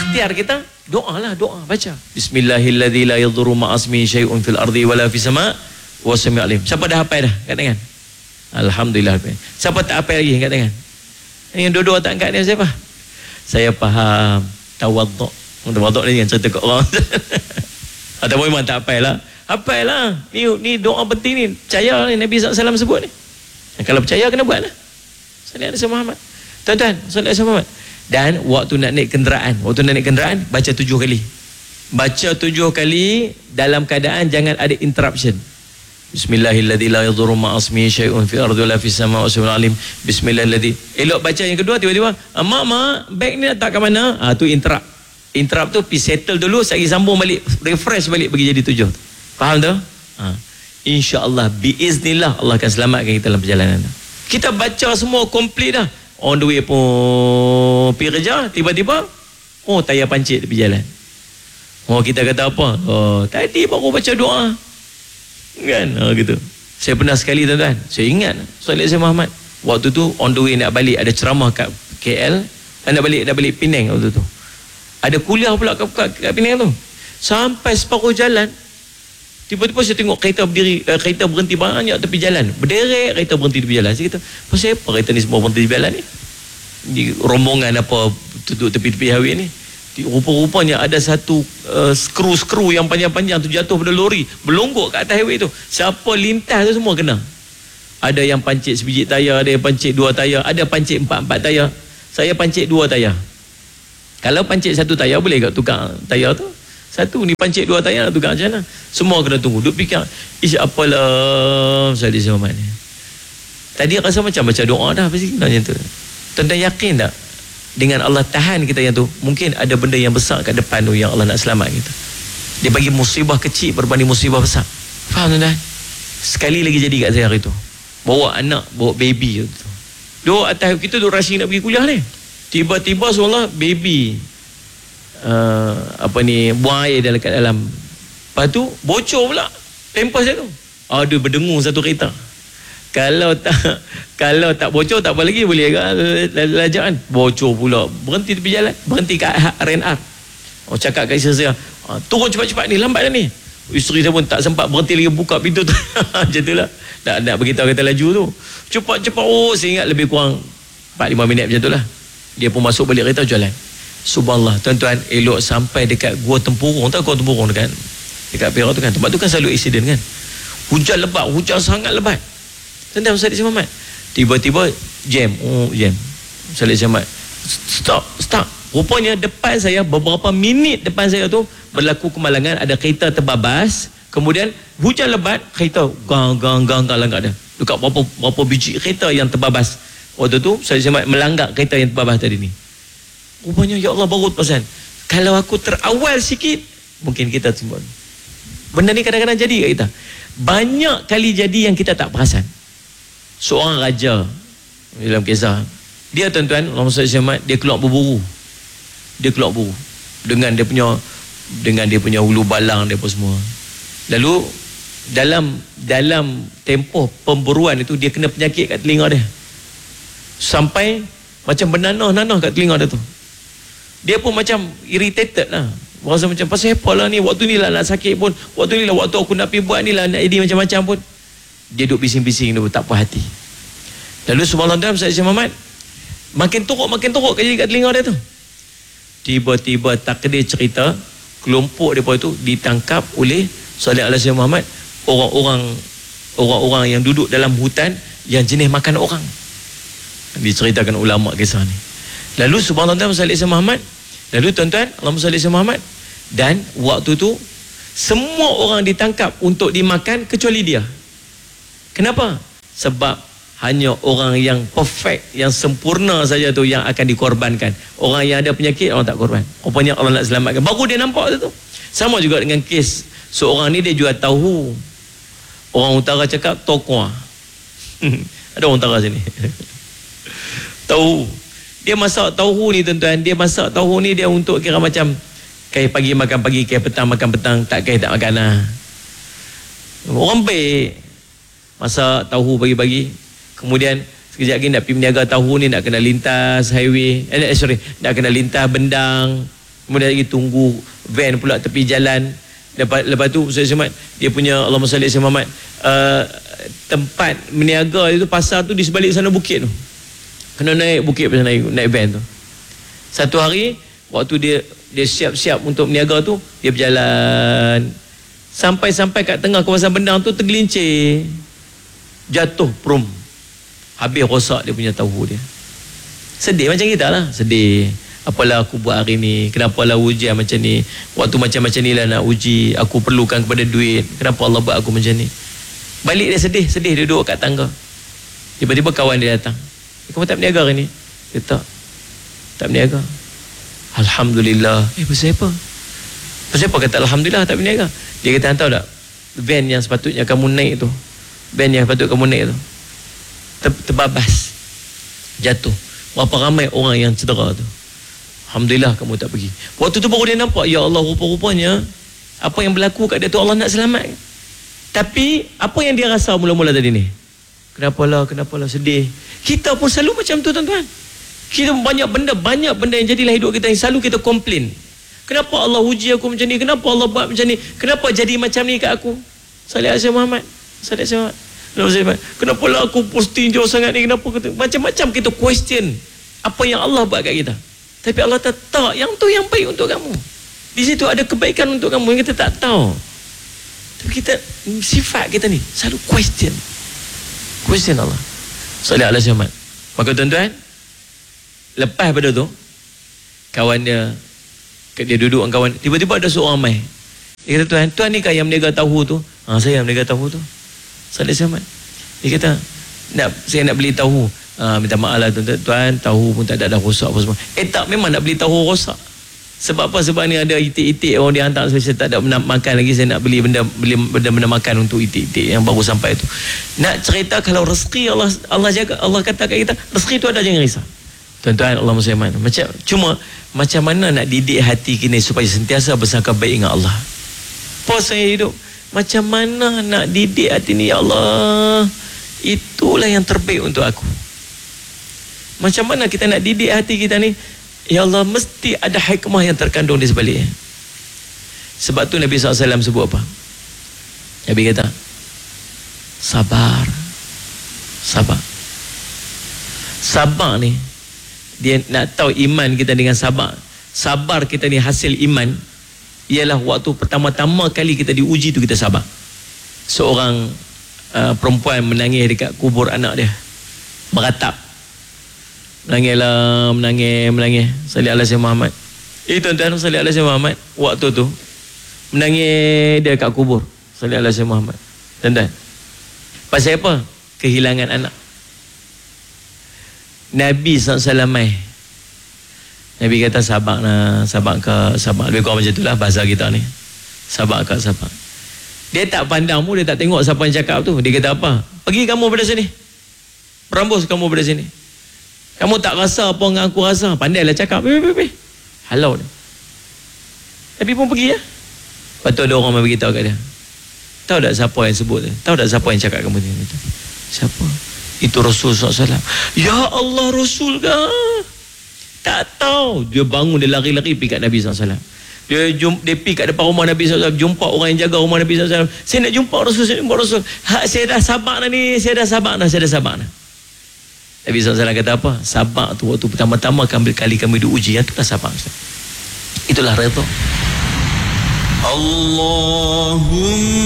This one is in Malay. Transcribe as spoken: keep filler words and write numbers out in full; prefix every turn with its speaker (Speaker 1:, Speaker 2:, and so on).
Speaker 1: ikhtiar kita, doa lah, doa, baca. Bismillahilladzi la yadhurru ma'asmi syai'un fil ardi wala fis sama' wa sami'ul alim. Siapa dah hafal dah? Kat tangan. Alhamdulillah. Siapa tak hafal lagi? Kat tangan. Yang dua-dua tak angkat ni siapa? Saya faham. Tawaduk. Tawaduk ni yang cerita kat orang. Ataupun memang tak hafal lah. Hafal lah. Ni, ni doa penting ni. Percaya ni Nabi sallallahu alaihi wasallam sebut ni. Dan kalau percaya kena buat lah. Sallallahu alaihi Muhammad. Tuan-tuan, sallallahu alaihi Muhammad. Dan waktu nak naik kenderaan, waktu nak naik kenderaan, baca tujuh kali. Baca tujuh kali dalam keadaan jangan ada interruption. Bismillahilladzi la yadhurru ma'asmihi syai'un fil ardi wala fis sama'i wa sami'ul alim. Bismillahilladzi. Elok baca yang kedua, tiba-tiba, ah, mak, mak, beg ni nak tak ke mana? Ah, tu interrupt. Interrupt tu pergi settle dulu, saya sambung balik, refresh balik bagi jadi tujuh. Faham tu? Ha. InsyaAllah, biiznillah Allah akan selamatkan kita dalam perjalanan. Kita baca semua complete dah. On the way pun pergi kerja, tiba-tiba, oh, tayar pancit tepi jalan. Oh, kita kata apa? Oh, tadi baru baca doa. Kan? Ha, gitu. Saya pernah sekali, tuan-tuan, saya ingat Sallallahu Alaihi Muhammad, waktu tu on the way nak balik, ada ceramah kat K L, nak balik, nak balik Penang waktu tu. Ada kuliah pula kat, kat, kat Penang tu. Sampai separuh jalan, tiba-tiba saya tengok kereta berdiri, uh, kereta berhenti banyak tepi jalan. Berderet kereta berhenti tepi jalan. Saya kata, pasal apa kereta ni semua berhenti tepi jalan ni? Di rombongan apa duduk tepi-tepi highway ni. Di, rupa-rupanya ada satu uh, skru-skru yang panjang-panjang tu jatuh pada lori, berlonggok kat atas highway tu. Siapa lintas tu semua kena. Ada yang pancit sebiji tayar, ada yang pancit dua tayar, ada pancit empat-empat tayar. Saya pancit dua tayar. Kalau pancit satu tayar boleh tak tukar tayar tu? Satu ni pancit dua tayar nak tukar macam mana? Semua kena tunggu. Duk fikir, ish apalah Sallallahu Alaihi Wasallam ni. Tadi rasa macam baca doa dah pasti macam tu. Tuan-tuan yakin tak? Dengan Allah tahan kita yang tu, mungkin ada benda yang besar kat depan tu yang Allah nak selamat kita. Dia bagi musibah kecil berbanding musibah besar. Faham tuan-tuan? Sekali lagi jadi kat saya hari tu. Bawa anak, bawa baby tu. Duk atas kita duk rushing nak pergi kuliah ni. Tiba-tiba seolah baby uh, apa ni buang air dalam kat dalam. Lepas tu bocor pula pampas dia tu. Ada berdengung satu kereta. Kalau tak kalau tak bocor tak apa lagi, boleh agak lajak kan. Bocor pula, berhenti tepi jalan, berhenti kat Ren R. Oh, cakap kat isteri saya, ah, turun cepat-cepat ni, lambat dah ni. Isteri saya pun tak sempat berhenti lagi buka pintu tu. Macam tu lah. Tak nak beritahu kata laju tu. Cepat-cepat, oh saya ingat lebih kurang empat lima minit macam tu lah. Dia pun masuk balik kereta jalan. Subhanallah, tuan-tuan, elok sampai dekat Gua Tempurung. Tahu Gua Tempurung dekat dekat Perak tu kan. Tempat tu kan selalu accident kan. Hujan lebat, hujan sangat lebat. Tuan-tuan, Ustaz Ismail Ahmad, tiba-tiba jam, oh jam. Ustaz Ismail Ahmad, stop, stop. Rupanya depan saya, beberapa minit depan saya tu berlaku kemalangan, ada kereta terbabas. Kemudian hujan lebat, kereta gang gang gang gang langgar dah. Dekat berapa berapa biji kereta yang terbabas. Waktu tu Ustaz Ismail Ahmad melanggak kereta yang terbabas tadi ni. Rupanya ya Allah baru perasan. Kalau aku terawal sikit, mungkin kita semua. Benda ni kadang-kadang jadi kat kita. Banyak kali jadi yang kita tak perasan. Seorang raja dalam kisah, dia tuan-tuan, Allahumma salli alaihi, dia keluar berburu. Dia keluar berburu dengan dia punya dengan dia punya hulu balang dia pun semua. Lalu dalam dalam tempoh pemburuan itu dia kena penyakit kat telinga dia. Sampai macam bernanah-nanah kat telinga dia tu. Dia pun macam irritated lah. Rasa macam pasal apa lah ni, waktu ni lah nak sakit pun, waktu ni lah waktu aku nak pergi buat ni lah nak jadi macam-macam pun. Dia duduk bising-bising tu, tak puas hati. Lalu subhanallah, Ustaz Muhammad, makin teruk makin teruk jadi kat telinga dia tu. Tiba-tiba takdir cerita, kelompok depa itu ditangkap oleh Sallallahu Alaihi Muhammad, orang-orang orang-orang yang duduk dalam hutan yang jenis makan orang. Diceritakan ulama kisah ni. Lalu subhanallah, Sallallahu Alaihi Muhammad, lalu tuan-tuan, Allahumma salli alaihi Muhammad, dan waktu tu semua orang ditangkap untuk dimakan kecuali dia. Kenapa? Sebab hanya orang yang perfect, yang sempurna saja tu yang akan dikorbankan. Orang yang ada penyakit, orang tak korban. Rupanya Allah nak selamatkan. Baru dia nampak tu. Sama juga dengan kes seorang ni, dia jual tahu. Orang utara cakap tokwa. Ada orang utara sini. Tahu. Dia masak tahu ni tuan-tuan. Dia masak tahu ni dia untuk kira macam kai pagi makan pagi, kai petang makan petang, tak kai tak makan lah. Orang baik. Masak tahu pagi-pagi, kemudian sekejap lagi nak pergi meniaga tahu ni, nak kena lintas highway, eh, sorry, nak kena lintas bendang, Kemudian lagi tunggu van pula tepi jalan. Lepas, lepas tu Ustaz Somad, dia punya Allahumma salli alaihi Muhammad, uh, tempat meniaga itu, pasar tu di sebalik sana bukit tu. Kena naik bukit pasal naik, naik van tu. Satu hari waktu dia dia siap-siap untuk meniaga tu, dia berjalan sampai-sampai kat tengah kawasan bendang tu tergelincir, jatuh prum, habis rosak dia punya tahu dia. Sedih macam kita lah, sedih. Apalah aku buat hari ni, kenapalah ujian macam ni, waktu macam-macam ni lah nak uji, aku perlukan kepada duit, kenapa Allah buat aku macam ni. Balik dia sedih, sedih dia duduk kat tangga. Tiba-tiba kawan dia datang, kamu tak berniaga hari ni? Dia tak tak berniaga. Alhamdulillah. Eh pasal apa? Pasal apa kata Alhamdulillah tak berniaga? Dia kata, tahu tak, van yang sepatutnya kamu naik tu, van yang patut kamu naik tu ter, terbabas, jatuh. Berapa ramai orang yang cedera tu. Alhamdulillah kamu tak pergi. Waktu tu baru dia nampak, ya Allah, rupa-rupanya apa yang berlaku kat dia tu Allah nak selamat. Tapi apa yang dia rasa mula-mula tadi ni? Kenapalah, kenapalah, sedih. Kita pun selalu macam tu tuan-tuan. Kita banyak benda, banyak benda yang jadilah hidup kita yang selalu kita komplain. Kenapa Allah uji aku macam ni? Kenapa Allah buat macam ni? Kenapa jadi macam ni kat aku? Salih Azhar Muhammad. Salih Azhar Muhammad. Kenapa lah aku posting jauh sangat ni? Kenapa? Macam-macam kita question apa yang Allah buat kat kita. Tapi Allah tak tahu yang tu yang baik untuk kamu. Di situ ada kebaikan untuk kamu yang kita tak tahu. Tapi kita, sifat kita ni selalu question. Question Allah. Salih Azhar Muhammad. Maka tuan-tuan, lepas pada tu, kawan dia, dia duduk dengan kawan, tiba-tiba ada seorang mai. Dia kata, tuan, tuan ni kan yang meniaga tahu tu? Ha, saya yang meniaga tahu tu. Salih Azhar Muhammad. Dia kata, nak, saya nak beli tahu. Ha, minta maaf lah tuan, tuan, tahu pun tak ada, ada rosak apa semua. Eh tak, memang nak beli tahu rosak. Sebab apa? Sebab ni ada itik-itik orang dia hantar, saya tak ada makan lagi, saya nak beli benda beli benda-benda makan untuk itik-itik yang baru sampai tu. Nak cerita kalau rezeki Allah Allah jaga, Allah kata kat kita, rezeki tu ada, jangan risau. Tuan-tuan, Allah musliman. Macam cuma macam mana nak didik hati kita supaya sentiasa bersangka baik dengan Allah. Apa saya hidup? Macam mana nak didik hati ni, ya Allah? Itulah yang terbaik untuk aku. Macam mana kita nak didik hati kita ni? Ya Allah, mesti ada hikmah yang terkandung di sebaliknya. Sebab tu Nabi sallallahu alaihi wasallam sebut apa? Nabi kata, sabar. Sabar. Sabar ni, dia nak tahu iman kita dengan sabar. Sabar kita ni hasil iman ialah waktu pertama-tama kali kita diuji tu kita sabar. Seorang uh, perempuan menangis dekat kubur anak dia, meratap, menangislah, menangis, menangis. Salih alaihi Muhammad. Eh tuan-tuan, salih alaihi Muhammad, waktu tu menangis dia kat kubur. Salih alaihi Muhammad. Tuan-tuan, pasal apa? Kehilangan anak. Nabi sallallahu alaihi wasallam, Nabi kata sabar lah, sabar ke, sabar. Lebih kurang macam itulah bahasa kita ni. Sabar ke, sabar. Dia tak pandang mu, dia tak tengok siapa yang cakap tu. Dia kata apa? Pergi kamu pada sini. Perambus kamu pada sini. Kamu tak rasa apa yang aku rasa. Pandailah cakap. Pergi, pergi, pergi. Halau dia. Tapi pun pergi ya. Lepas tu ada orang yang beritahu kat dia. Tahu tak siapa yang sebut dia? Tahu tak siapa yang cakap kamu ni? Siapa? Itu Rasul sallallahu alaihi wasallam. Ya Allah, Rasul ke? Tak tahu. Dia bangun, dia lari-lari pergi kat Nabi sallallahu alaihi wasallam. Dia jumpa, dia pergi kat depan rumah Nabi sallallahu alaihi wasallam, jumpa orang yang jaga rumah Nabi sallallahu alaihi wasallam. Saya nak jumpa Rasul, saya nak jumpa Rasul. Ha, saya dah sabar dah ni, saya dah sabar dah, saya dah sabar dah. Nabi sallallahu alaihi wasallam kata apa? Sabar tu waktu pertama-tama kali kali kami diuji, itulah sabar. Itulah redha.
Speaker 2: Allahumma